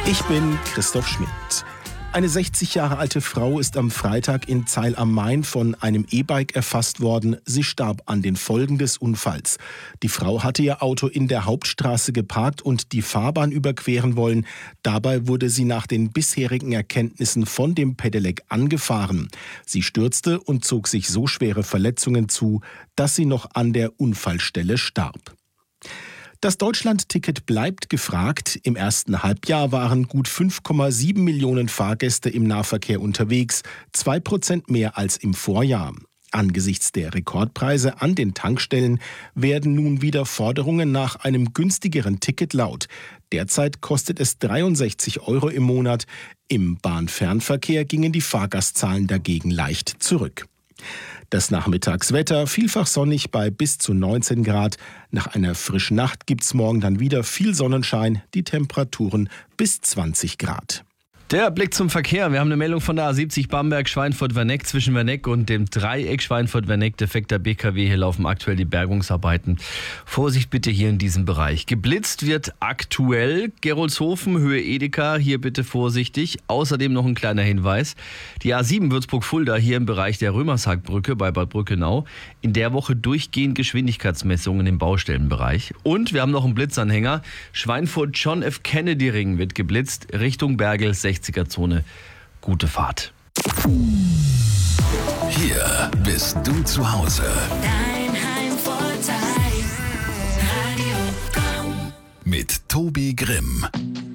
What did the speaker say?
Ich bin Christoph Schmidt. Eine 60 Jahre alte Frau ist am Freitag in Zeil am Main von einem E-Bike erfasst worden. Sie starb an den Folgen des Unfalls. Die Frau hatte ihr Auto in der Hauptstraße geparkt und die Fahrbahn überqueren wollen. Dabei wurde sie nach den bisherigen Erkenntnissen von dem Pedelec angefahren. Sie stürzte und zog sich so schwere Verletzungen zu, dass sie noch an der Unfallstelle starb. Das Deutschland-Ticket bleibt gefragt. Im ersten Halbjahr waren gut 5,7 Millionen Fahrgäste im Nahverkehr unterwegs, 2% mehr als im Vorjahr. Angesichts der Rekordpreise an den Tankstellen werden nun wieder Forderungen nach einem günstigeren Ticket laut. Derzeit kostet es 63 € im Monat. Im Bahnfernverkehr gingen die Fahrgastzahlen dagegen leicht zurück. Das Nachmittagswetter vielfach sonnig bei bis zu 19 Grad. Nach einer frischen Nacht gibt's morgen dann wieder viel Sonnenschein, die Temperaturen bis 20 Grad. Der Blick zum Verkehr. Wir haben eine Meldung von der A70 Bamberg-Schweinfurt-Werneck. Zwischen Werneck und dem Dreieck Schweinfurt-Werneck, defekter BKW. Hier laufen aktuell die Bergungsarbeiten. Vorsicht bitte hier in diesem Bereich. Geblitzt wird aktuell Gerolzhofen, Höhe Edeka. Hier bitte vorsichtig. Außerdem noch ein kleiner Hinweis. Die A7 Würzburg-Fulda hier im Bereich der Römershackbrücke bei Bad Brückenau. In der Woche durchgehend Geschwindigkeitsmessungen im Baustellenbereich. Und wir haben noch einen Blitzanhänger. Schweinfurt-John F. Kennedy-Ring wird geblitzt Richtung Bergel 60er-Zone. Gute Fahrt. Hier bist du zu Hause. Dein Heimvorteil, Radio Komm. Mit Tobi Grimm.